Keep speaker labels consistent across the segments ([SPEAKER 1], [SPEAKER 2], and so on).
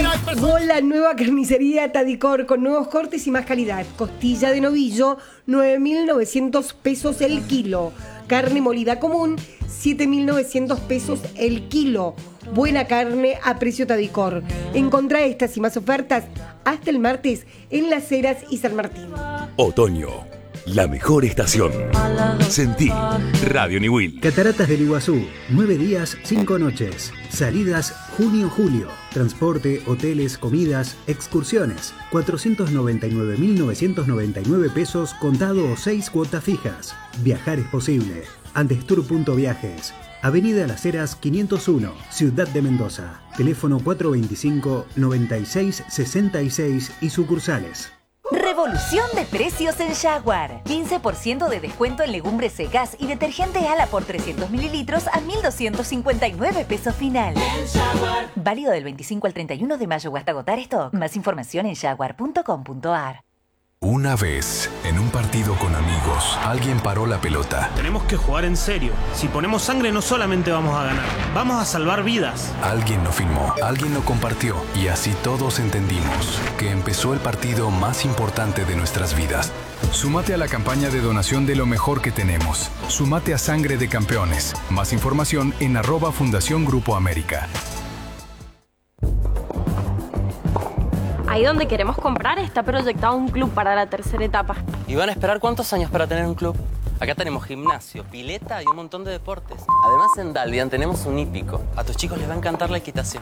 [SPEAKER 1] Llegó la nueva carnicería Tadicor con nuevos cortes y más calidad. Costilla de novillo, 9.900 pesos el kilo. Carne molida común, 7.900 pesos el kilo. Buena carne a precio Tadicor. Encontrá estas y más ofertas hasta el martes en Las Heras y San Martín.
[SPEAKER 2] Otoño, la mejor estación. Sentí Radio Niwil.
[SPEAKER 3] Cataratas del Iguazú, 9 días, 5 noches. Salidas junio-julio. Transporte, hoteles, comidas, excursiones. 499.999 pesos contado o 6 cuotas fijas. Viajar es posible. Andestour.viajes. Avenida Las Heras 501, Ciudad de Mendoza. Teléfono 425-9666 y sucursales.
[SPEAKER 4] Revolución de precios en Jaguar. 15% de descuento en legumbres secas y detergente Ala por 300 mililitros a 1.259 pesos final. Válido del 25 al 31 de mayo o hasta agotar stock. Más información en jaguar.com.ar.
[SPEAKER 2] Una vez, en un partido con amigos, alguien paró la pelota.
[SPEAKER 5] Tenemos que jugar en serio. Si ponemos sangre no solamente vamos a ganar, vamos a salvar vidas.
[SPEAKER 2] Alguien lo filmó, alguien lo compartió y así todos entendimos que empezó el partido más importante de nuestras vidas. Súmate a la campaña de donación de lo mejor que tenemos. Súmate a Sangre de Campeones. Más información en @Fundación Grupo América.
[SPEAKER 6] Ahí donde queremos comprar está proyectado un club para la tercera etapa.
[SPEAKER 7] ¿Y van a esperar cuántos años para tener un club? Acá tenemos gimnasio, pileta y un montón de deportes. Además en Dalvian tenemos un hípico. A tus chicos les va a encantar la equitación.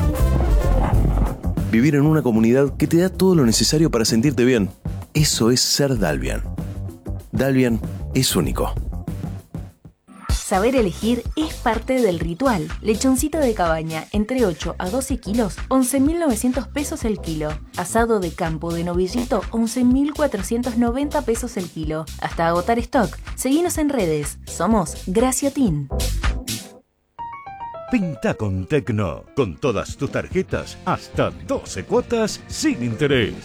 [SPEAKER 8] Vivir en una comunidad que te da todo lo necesario para sentirte bien. Eso es ser Dalvian. Dalvian es único.
[SPEAKER 4] Saber elegir es parte del ritual. Lechoncito de cabaña, entre 8 a 12 kilos, 11.900 pesos el kilo. Asado de campo de novillito, 11.490 pesos el kilo. Hasta agotar stock. Seguinos en redes. Somos Graciotin.
[SPEAKER 9] Pinta con Tecno. Con todas tus tarjetas, hasta 12 cuotas sin interés.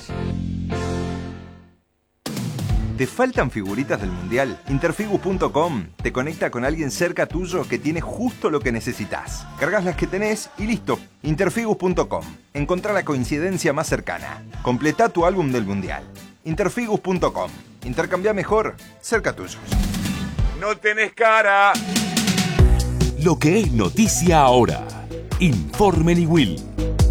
[SPEAKER 10] ¿Te faltan figuritas del Mundial? Interfigus.com te conecta con alguien cerca tuyo que tiene justo lo que necesitas. Cargas las que tenés y listo. Interfigus.com. Encontrá la coincidencia más cercana. Completá tu álbum del Mundial. Interfigus.com. Intercambia mejor cerca tuyo. ¡No tenés cara!
[SPEAKER 2] Lo que es noticia ahora. Informe Niwil.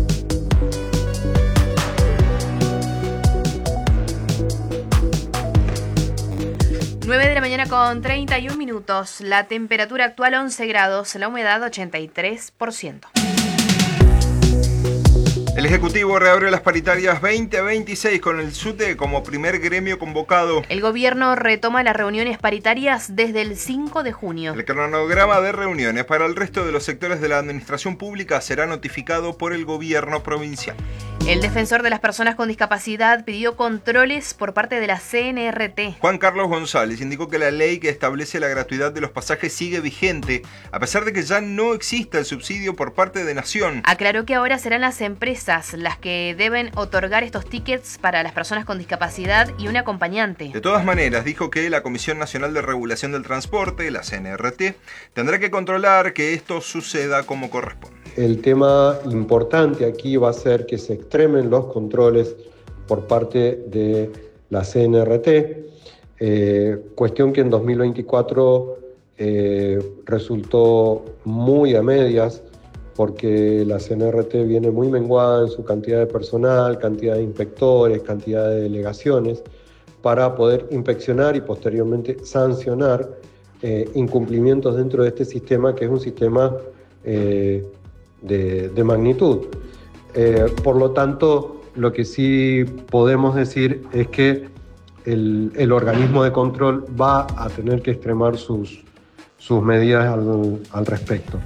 [SPEAKER 11] 9 de la mañana con 31 minutos. La temperatura actual 11 grados, la humedad 83%.
[SPEAKER 10] El Ejecutivo reabre las paritarias 2026 con el SUTE como primer gremio convocado.
[SPEAKER 11] El gobierno retoma las reuniones paritarias desde el 5 de junio.
[SPEAKER 10] El cronograma de reuniones para el resto de los sectores de la administración pública será notificado por el gobierno provincial.
[SPEAKER 11] El defensor de las personas con discapacidad pidió controles por parte de la CNRT.
[SPEAKER 10] Juan Carlos González indicó que la ley que establece la gratuidad de los pasajes sigue vigente, a pesar de que ya no exista el subsidio por parte de Nación.
[SPEAKER 11] Aclaró que ahora serán las empresas las que deben otorgar estos tickets para las personas con discapacidad y un acompañante.
[SPEAKER 10] De todas maneras, dijo que la Comisión Nacional de Regulación del Transporte, la CNRT, tendrá que controlar que esto suceda como corresponde.
[SPEAKER 12] El tema importante aquí va a ser que se extremen los controles por parte de la CNRT, cuestión que en 2024 resultó muy a medias, porque la CNRT viene muy menguada en su cantidad de personal, cantidad de inspectores, cantidad de delegaciones, para poder inspeccionar y posteriormente sancionar incumplimientos dentro de este sistema, que es un sistema de magnitud. Por lo tanto, lo que sí podemos decir es que el organismo de control va a tener que extremar sus medidas al respecto.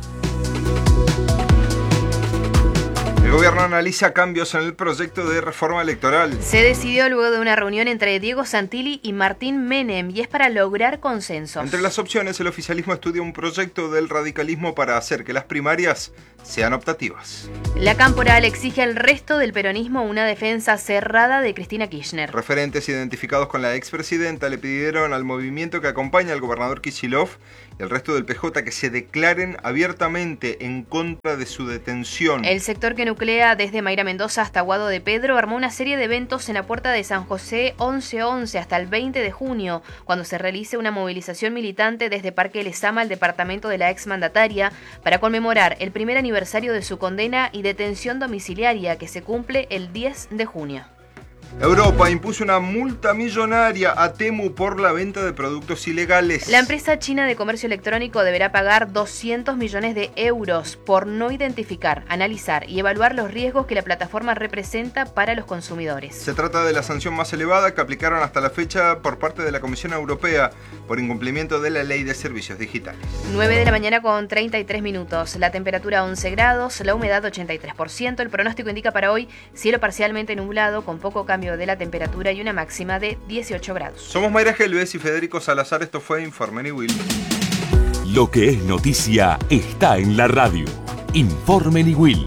[SPEAKER 10] El gobierno analiza cambios en el proyecto de reforma electoral.
[SPEAKER 11] Se decidió luego de una reunión entre Diego Santilli y Martín Menem y es para lograr consensos.
[SPEAKER 10] Entre las opciones, el oficialismo estudia un proyecto del radicalismo para hacer que las primarias sean optativas.
[SPEAKER 11] La Camporal exige al resto del peronismo una defensa cerrada de Cristina Kirchner.
[SPEAKER 10] Referentes identificados con la expresidenta le pidieron al movimiento que acompaña al gobernador Kicillof y al resto del PJ que se declaren abiertamente en contra de su detención.
[SPEAKER 11] El sector que Nuclea, desde Mayra Mendoza hasta Guado de Pedro, armó una serie de eventos en la Puerta de San José 11-11 hasta el 20 de junio, cuando se realice una movilización militante desde Parque Lezama al departamento de la exmandataria para conmemorar el primer aniversario de su condena y detención domiciliaria que se cumple el 10 de junio.
[SPEAKER 10] Europa impuso una multa millonaria a Temu por la venta de productos ilegales.
[SPEAKER 11] La empresa china de comercio electrónico deberá pagar 200 millones de euros por no identificar, analizar y evaluar los riesgos que la plataforma representa para los consumidores.
[SPEAKER 10] Se trata de la sanción más elevada que aplicaron hasta la fecha por parte de la Comisión Europea por incumplimiento de la Ley de Servicios Digitales.
[SPEAKER 11] 9 de la mañana con 33 minutos. La temperatura 11 grados, la humedad 83%. El pronóstico indica para hoy cielo parcialmente nublado con poco cambio de la temperatura y una máxima de 18 grados.
[SPEAKER 10] Somos Mayra Gelbes y Federico Salazar. Esto fue Informe Niwil.
[SPEAKER 13] Lo que es noticia está en la radio. Informe Niwil.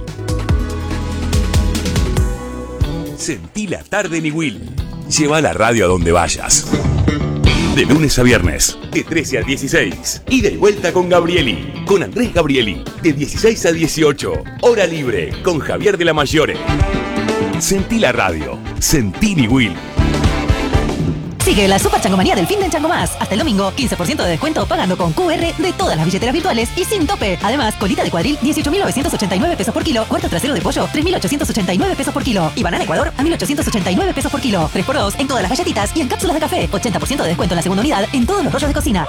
[SPEAKER 13] Sentí la tarde Niwil. Lleva la radio a donde vayas. De lunes a viernes, de 13 a 16. Ida y vuelta con Gabrieli. Con Andrés Gabrieli. De 16 a 18. Hora libre con Javier de la Mayore. Sentí la radio. Sentí Niwil.
[SPEAKER 4] Sigue la Super Changomanía del fin de Chango Más. Hasta el domingo, 15% de descuento pagando con QR de todas las billeteras virtuales y sin tope. Además, colita de cuadril, 18.989 pesos por kilo. Cuarto trasero de pollo, 3.889 pesos por kilo. Y banana Ecuador, a 1.889 pesos por kilo. 3x2 en todas las galletitas y en cápsulas de café. 80% de descuento en la segunda unidad en todos los rollos de cocina.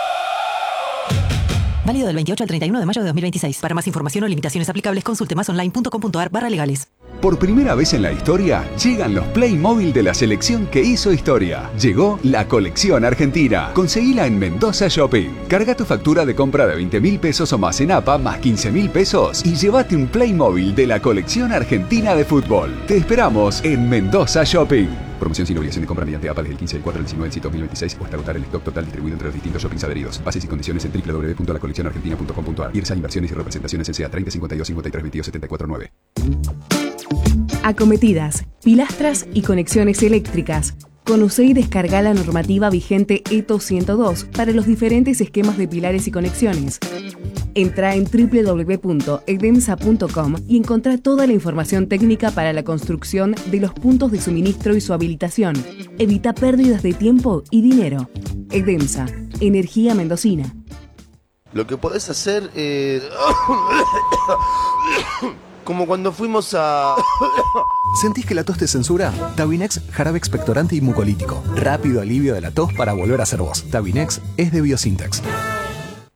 [SPEAKER 4] Válido del 28 al 31 de mayo de 2026. Para más información o limitaciones aplicables, consulte masonline.com.ar/legales.
[SPEAKER 14] Por primera vez en la historia, llegan los Playmobil de la selección que hizo historia. Llegó la colección argentina. Conseguila en Mendoza Shopping. Carga tu factura de compra de 20.000 pesos o más en APA, más 15.000 pesos y llévate un Playmobil de la colección argentina de fútbol. Te esperamos en Mendoza Shopping. Promoción sin obligación de compra mediante APA desde el 15 del 4 al 19 del 2026 o hasta agotar el stock total distribuido entre los distintos shoppings adheridos. Bases y condiciones en www.lacoleccionargentina.com.ar. IRSA Inversiones y Representaciones S.A. 30 52 53 22 74 9.
[SPEAKER 15] Acometidas, pilastras y conexiones eléctricas. Conoce y descarga la normativa vigente ETO 102 para los diferentes esquemas de pilares y conexiones. Entra en www.edemsa.com y encontrá toda la información técnica para la construcción de los puntos de suministro y su habilitación. Evita pérdidas de tiempo y dinero. Edemsa, energía mendocina.
[SPEAKER 16] Lo que podés hacer como cuando fuimos a...
[SPEAKER 17] ¿Sentís que la tos te censura? Tabinex, jarabe expectorante y mucolítico. Rápido alivio de la tos para volver a ser vos. Tabinex es de Biosintex.